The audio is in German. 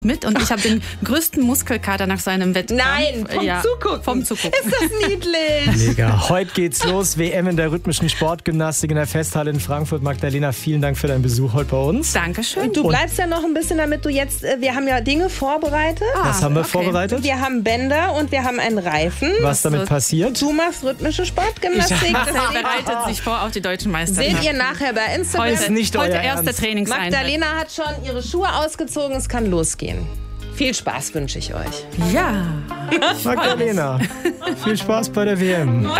mit und ich habe den größten Muskelkater nach seinem Wettkampf. Nein, vom Zugucken. Ist das niedlich. Mega. Heute geht's los. WM in der rhythmischen Sportgymnastik in der Festhalle in Frankfurt. Magdalena, vielen Dank für deinen Besuch heute bei uns. Dankeschön. Und du bleibst ja noch ein bisschen, damit du jetzt, wir haben ja Dinge vorbereitet. Was haben wir vorbereitet? Wir haben Bänder und wir haben einen Reifen. Was damit passiert? Du machst rhythmische Sportgymnastik. Das bereitet sich vor auf die deutschen Meisterschaften. Seht ihr nachher bei Instagram. Ist nicht Heute euer erste Ernst. Trainingseinheit. Magdalena hat schon ihre Schuhe ausgezogen, es kann losgehen. Viel Spaß wünsche ich euch. Ja. Magdalena, viel Spaß bei der WM.